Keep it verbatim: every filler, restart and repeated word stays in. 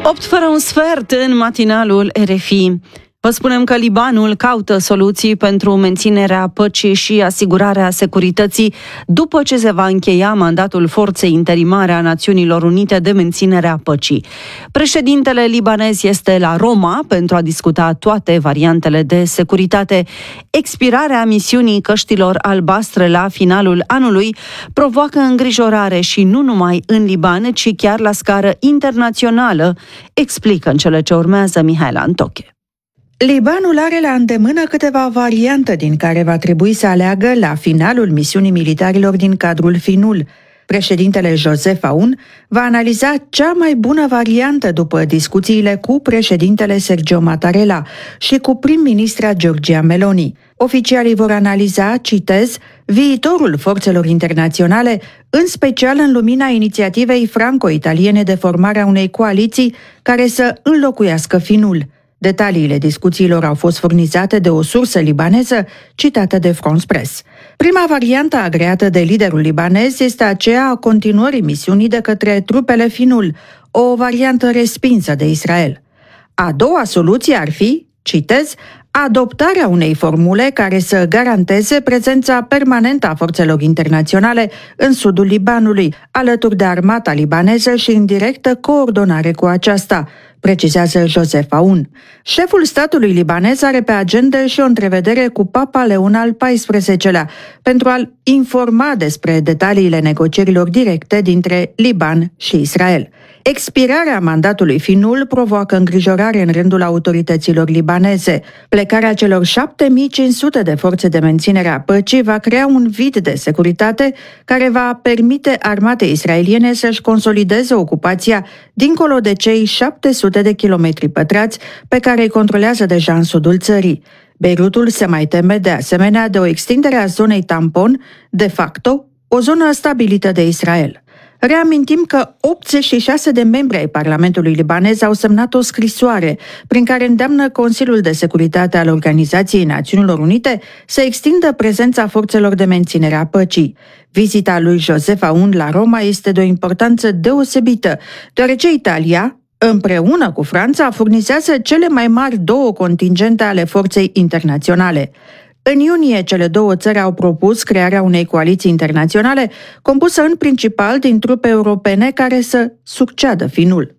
opt fără un sfert în matinalul R F I. Vă spunem că Libanul caută soluții pentru menținerea păcii și asigurarea securității după ce se va încheia mandatul forței interimare a Națiunilor Unite de menținere a păcii. Președintele libanez este la Roma pentru a discuta toate variantele de securitate. Expirarea misiunii căștilor albastre la finalul anului provoacă îngrijorare și nu numai în Liban, ci chiar la scară internațională, explică în cele ce urmează Mihaela Antoche. Libanul are la îndemână câteva variante din care va trebui să aleagă la finalul misiunii militarilor din cadrul Finul. Președintele Joseph Aoun va analiza cea mai bună variantă după discuțiile cu președintele Sergio Mattarella și cu prim-ministra Giorgia Meloni. Oficialii vor analiza, citez, viitorul forțelor internaționale, în special în lumina inițiativei franco-italiene de formarea unei coaliții care să înlocuiască Finul. Detaliile discuțiilor au fost furnizate de o sursă libaneză citată de France Press. Prima variantă agreată de liderul libanez este aceea a continuării misiunii de către trupele Finul, o variantă respinsă de Israel. A doua soluție ar fi, citez, adoptarea unei formule care să garanteze prezența permanentă a forțelor internaționale în sudul Libanului, alături de armata libaneză și în directă coordonare cu aceasta, precizează Joseph Aoun. Șeful statului libanez are pe agendă și o întrevedere cu Papa Leon al paisprezecelea pentru a-l informa despre detaliile negocierilor directe dintre Liban și Israel. Expirarea mandatului Finul provoacă îngrijorare în rândul autorităților libaneze. Plecarea celor șapte mii cinci sute de forțe de menținere a păcii va crea un vid de securitate care va permite armatei israeliene să-și consolideze ocupația dincolo de cei șapte sute de kilometri pătrați pe care îi controlează deja în sudul țării. Beirutul se mai teme de asemenea de o extindere a zonei tampon, de facto, o zonă stabilită de Israel. Reamintim că optzeci și șase de membri ai Parlamentului libanez au semnat o scrisoare prin care îndeamnă Consiliul de Securitate al Organizației Națiunilor Unite să extindă prezența forțelor de menținere a păcii. Vizita lui Joseph Aoun la Roma este de o importanță deosebită, deoarece Italia, împreună cu Franța, furnizează cele mai mari două contingente ale forței internaționale. În iunie, cele două țări au propus crearea unei coaliții internaționale compusă în principal din trupe europene care să succeadă Finul.